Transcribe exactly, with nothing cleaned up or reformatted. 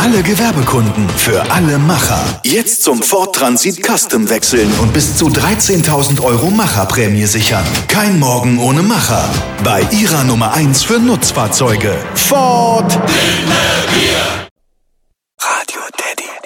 alle Gewerbekunden, für alle Macher. Jetzt zum Ford Transit Custom wechseln und bis zu dreizehntausend Euro Macherprämie sichern. Kein Morgen ohne Macher. Bei Ihrer Nummer eins für Nutzfahrzeuge. Ford. Radio Daddy.